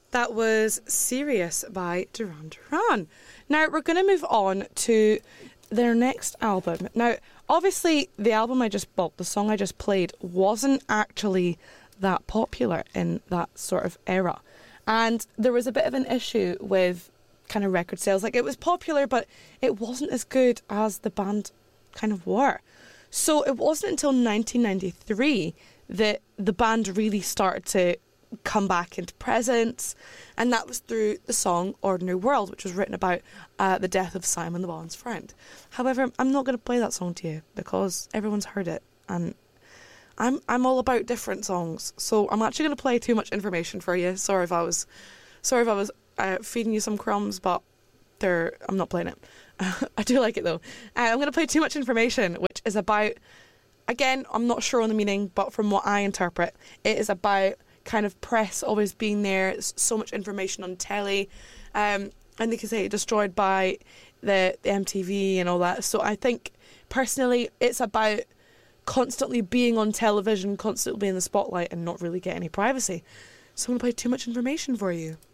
That was Serious by Duran Duran. Now, we're going to move on to their next album. Now, obviously, the album I just bought, the song I just played, wasn't actually that popular in that sort of era. And there was a bit of an issue with kind of record sales. Like, it was popular, but it wasn't as good as the band kind of were. So it wasn't until 1993 that the band really started to come back into presence, and that was through the song Ordinary World, which was written about the death of Simon Le Bon's friend. However, I'm not going to play that song to you because everyone's heard it, and I'm all about different songs, so I'm actually going to play too much information for you. Sorry if I was feeding you some crumbs, but I'm not playing it. I do like it though. I'm going to play too much information, which is about, again, I'm not sure on the meaning, but from what I interpret, it is about kind of press always being there. There's so much information on telly, and they can say destroyed by the MTV and all that. So I think personally it's about constantly being on television, constantly being in the spotlight and not really getting any privacy. So I'm going to play too much information for you.